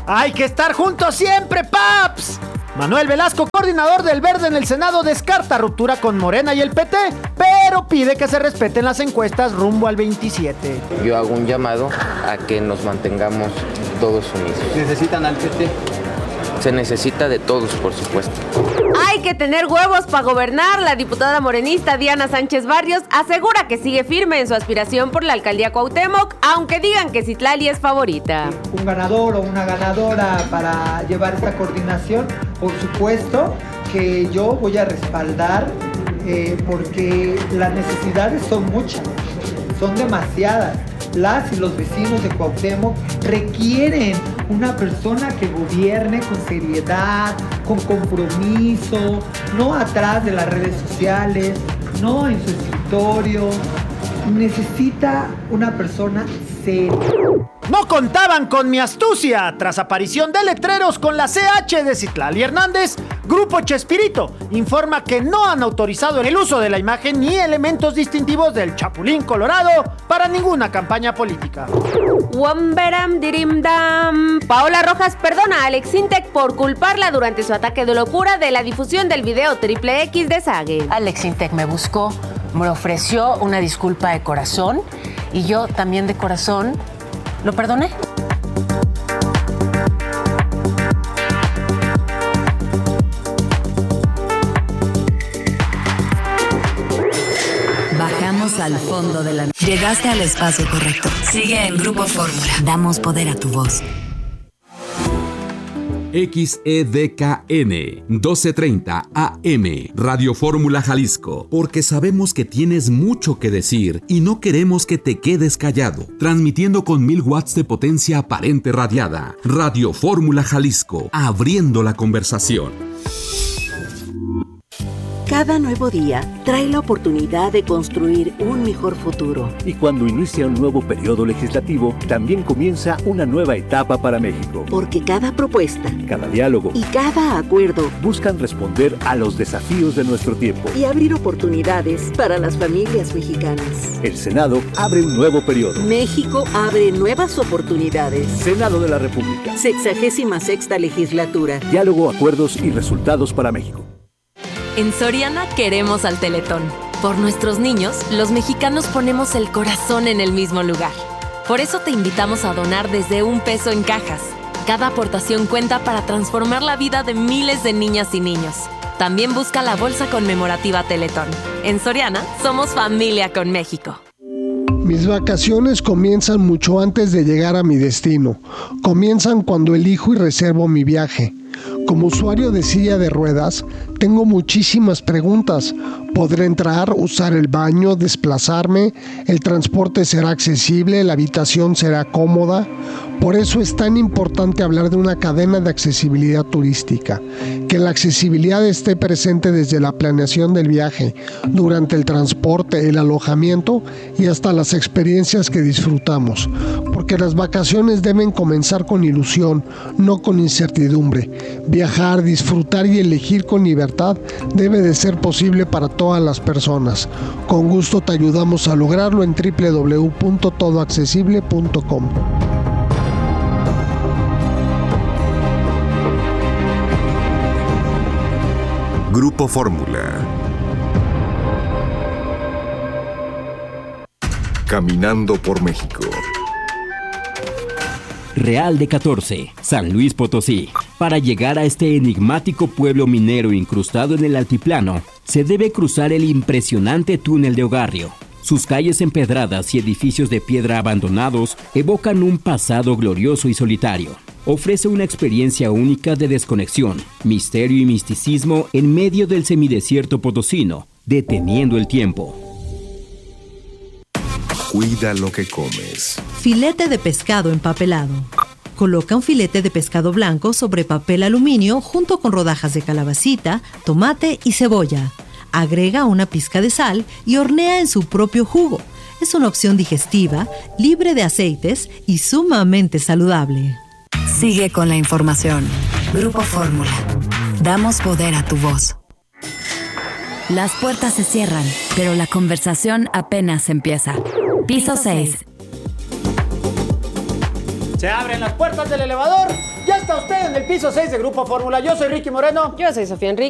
¡Hay que estar juntos siempre, paps! Manuel Velasco, coordinador del Verde en el Senado, descarta ruptura con Morena y el PT, pero pide que se respeten las encuestas rumbo al 27. Yo hago un llamado a que nos mantengamos todos unidos. ¿Necesitan al PT? Se necesita de todos, por supuesto. Hay que tener huevos para gobernar. La diputada morenista Diana Sánchez Barrios asegura que sigue firme en su aspiración por la alcaldía Cuauhtémoc, aunque digan que Citlali es favorita. Un ganador o una ganadora para llevar esta coordinación, por supuesto que yo voy a respaldar porque las necesidades son muchas, son demasiadas. Las y los vecinos de Cuauhtémoc requieren una persona que gobierne con seriedad, con compromiso, no atrás de las redes sociales, no en su escritorio. Necesita una persona seria. No contaban con mi astucia. Tras aparición de letreros con la CH de Citlali Hernández, Grupo Chespirito informa que no han autorizado el uso de la imagen ni elementos distintivos del Chapulín Colorado para ninguna campaña política. Wamberam dirim dam. Paola Rojas perdona a Alex Intec por culparla durante su ataque de locura de la difusión del video XXX de Sage. Alex Intec me buscó, me ofreció una disculpa de corazón y yo también de corazón lo perdoné. Bajamos al fondo de la... Llegaste al espacio correcto. Sigue en Grupo Fórmula. Damos poder a tu voz. XEDKN 1230 AM Radio Fórmula Jalisco, porque sabemos que tienes mucho que decir y no queremos que te quedes callado. Transmitiendo con 1000 watts de potencia aparente radiada. Radio Fórmula Jalisco, abriendo la conversación. Cada nuevo día trae la oportunidad de construir un mejor futuro. Y cuando inicia un nuevo periodo legislativo, también comienza una nueva etapa para México. Porque cada propuesta, cada diálogo y cada acuerdo buscan responder a los desafíos de nuestro tiempo y abrir oportunidades para las familias mexicanas. El Senado abre un nuevo periodo. México abre nuevas oportunidades. Senado de la República. 66ª legislatura. Diálogo, acuerdos y resultados para México. En Soriana queremos al Teletón. Por nuestros niños, los mexicanos ponemos el corazón en el mismo lugar. Por eso te invitamos a donar desde $1 en cajas. Cada aportación cuenta para transformar la vida de miles de niñas y niños. También busca la bolsa conmemorativa Teletón. En Soriana, somos familia con México. Mis vacaciones comienzan mucho antes de llegar a mi destino. Comienzan cuando elijo y reservo mi viaje. Como usuario de silla de ruedas, tengo muchísimas preguntas. ¿Podré entrar, usar el baño, desplazarme? ¿El transporte será accesible? ¿La habitación será cómoda? Por eso es tan importante hablar de una cadena de accesibilidad turística. Que la accesibilidad esté presente desde la planeación del viaje, durante el transporte, el alojamiento y hasta las experiencias que disfrutamos. Porque las vacaciones deben comenzar con ilusión, no con incertidumbre. Viajar, disfrutar y elegir con libertad debe de ser posible para todas las personas. Con gusto te ayudamos a lograrlo en www.todoaccesible.com. Grupo Fórmula. Caminando por México. Real de 14, San Luis Potosí. Para llegar a este enigmático pueblo minero incrustado en el altiplano, se debe cruzar el impresionante túnel de Ogarrio. Sus calles empedradas y edificios de piedra abandonados evocan un pasado glorioso y solitario. Ofrece una experiencia única de desconexión, misterio y misticismo en medio del semidesierto potosino, deteniendo el tiempo. Cuida lo que comes. Filete de pescado empapelado. Coloca un filete de pescado blanco sobre papel aluminio junto con rodajas de calabacita, tomate y cebolla. Agrega una pizca de sal y hornea en su propio jugo. Es una opción digestiva, libre de aceites y sumamente saludable. Sigue con la información. Grupo Fórmula. Damos poder a tu voz. Las puertas se cierran, pero la conversación apenas empieza. Piso 6. Se abren las puertas del elevador. Ya está usted en el piso 6 de Grupo Fórmula. Yo soy Ricky Moreno. Yo soy Sofía Enrique.